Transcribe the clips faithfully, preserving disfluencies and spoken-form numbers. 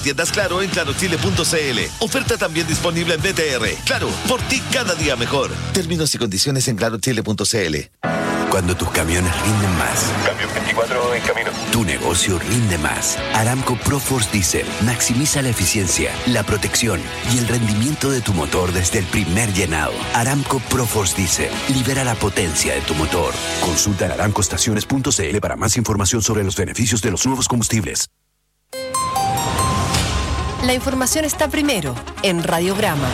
tiendas Claro en claro chile punto c l. Oferta también disponible en B T R. Claro, por ti cada día mejor. Términos y condiciones en claro chile punto c l. Cuando tus camiones rinden más. Camión veinticuatro en camino. Tu negocio rinde más. Aramco ProForce Diesel maximiza la eficiencia, la protección y el rendimiento de tu motor desde el primer llenado. Aramco ProForce Diesel libera la potencia de tu motor. Consulta en aramco estaciones punto c l para más información sobre los beneficios de los nuevos combustibles. La información está primero en Radiograma.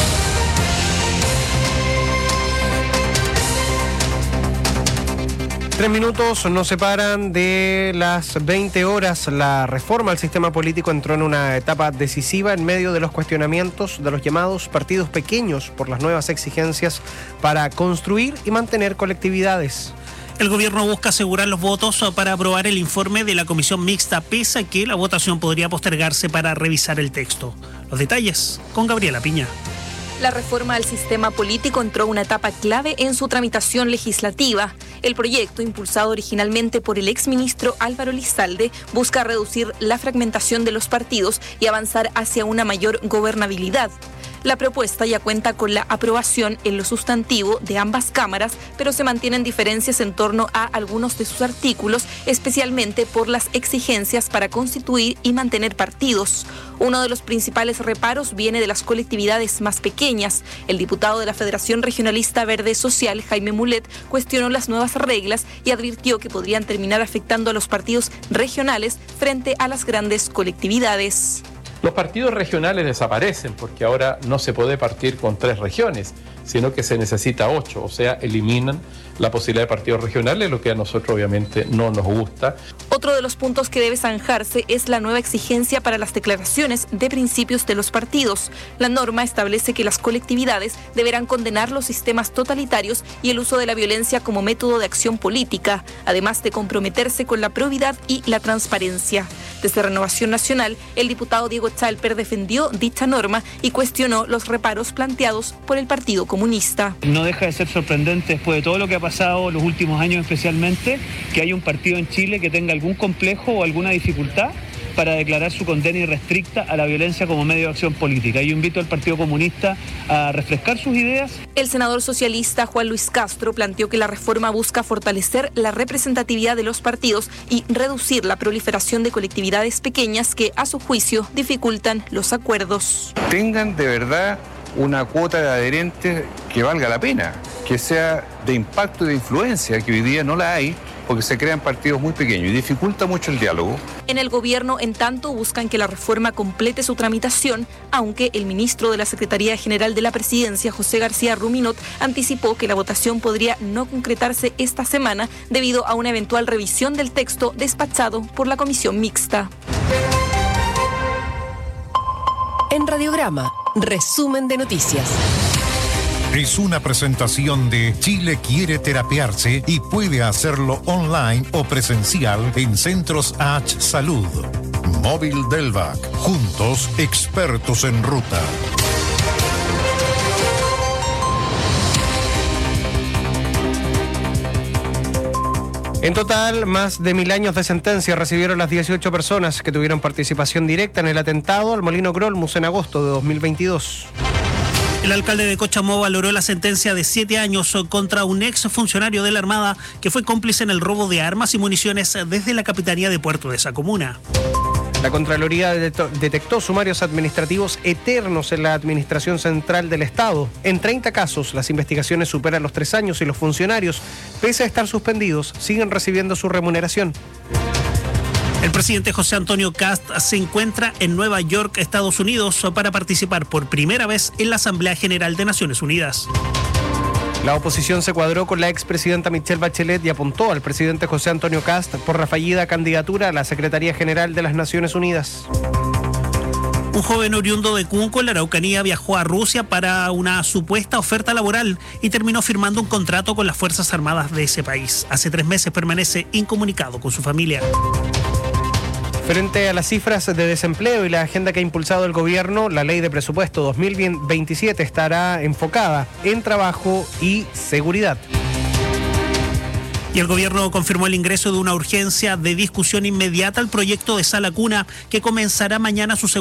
Tres minutos nos separan de las veinte horas. La reforma al sistema político entró en una etapa decisiva en medio de los cuestionamientos de los llamados partidos pequeños por las nuevas exigencias para construir y mantener colectividades. El gobierno busca asegurar los votos para aprobar el informe de la comisión mixta, pese a que la votación podría postergarse para revisar el texto. Los detalles con Gabriela Piña. La reforma al sistema político entró a una etapa clave en su tramitación legislativa. El proyecto, impulsado originalmente por el exministro Álvaro Elizalde, busca reducir la fragmentación de los partidos y avanzar hacia una mayor gobernabilidad. La propuesta ya cuenta con la aprobación en lo sustantivo de ambas cámaras, pero se mantienen diferencias en torno a algunos de sus artículos, especialmente por las exigencias para constituir y mantener partidos. Uno de los principales reparos viene de las colectividades más pequeñas. El diputado de la Federación Regionalista Verde Social, Jaime Mulet, cuestionó las nuevas reglas y advirtió que podrían terminar afectando a los partidos regionales frente a las grandes colectividades. Los partidos regionales desaparecen porque ahora no se puede partir con tres regiones, sino que se necesita ocho, o sea, eliminan la posibilidad de partidos regionales, lo que a nosotros obviamente no nos gusta. Otro de los puntos que debe zanjarse es la nueva exigencia para las declaraciones de principios de los partidos. La norma establece que las colectividades deberán condenar los sistemas totalitarios y el uso de la violencia como método de acción política, además de comprometerse con la probidad y la transparencia. Desde Renovación Nacional, el diputado Diego Chalper defendió dicha norma y cuestionó los reparos planteados por el Partido Comunista. No deja de ser sorprendente, después de todo lo que ha pasado los últimos años especialmente, que haya un partido en Chile que tenga algún complejo o alguna dificultad para declarar su condena irrestricta a la violencia como medio de acción política. Yo invito al Partido Comunista a refrescar sus ideas. El senador socialista Juan Luis Castro planteó que la reforma busca fortalecer la representatividad de los partidos y reducir la proliferación de colectividades pequeñas que, a su juicio, dificultan los acuerdos. Tengan de verdad una cuota de adherentes que valga la pena, que sea de impacto y de influencia, que hoy día no la hay, porque se crean partidos muy pequeños y dificulta mucho el diálogo. En el gobierno, en tanto, buscan que la reforma complete su tramitación, aunque el ministro de la Secretaría General de la Presidencia, José García Ruminot, anticipó que la votación podría no concretarse esta semana debido a una eventual revisión del texto despachado por la comisión mixta. En Radiograma, resumen de noticias. Es una presentación de Chile quiere terapiarse y puede hacerlo online o presencial en Centros H Salud. Móvil Delvac, juntos expertos en ruta. En total, más de mil años de sentencia recibieron las dieciocho personas que tuvieron participación directa en el atentado al Molino Grolmus en agosto de dos mil veintidós. El alcalde de Cochamó valoró la sentencia de siete años contra un ex funcionario de la Armada que fue cómplice en el robo de armas y municiones desde la capitanía de puerto de esa comuna. La Contraloría detectó sumarios administrativos eternos en la Administración Central del Estado. En treinta casos, las investigaciones superan los tres años y los funcionarios, pese a estar suspendidos, siguen recibiendo su remuneración. El presidente José Antonio Kast se encuentra en Nueva York, Estados Unidos, para participar por primera vez en la Asamblea General de Naciones Unidas. La oposición se cuadró con la expresidenta Michelle Bachelet y apuntó al presidente José Antonio Kast por la fallida candidatura a la Secretaría General de las Naciones Unidas. Un joven oriundo de Cunco, en la Araucanía, viajó a Rusia para una supuesta oferta laboral y terminó firmando un contrato con las Fuerzas Armadas de ese país. Hace tres meses permanece incomunicado con su familia. Frente a las cifras de desempleo y la agenda que ha impulsado el gobierno, la ley de presupuesto dos mil veintisiete estará enfocada en trabajo y seguridad. Y el gobierno confirmó el ingreso de una urgencia de discusión inmediata al proyecto de Sala Cuna, que comenzará mañana su segunda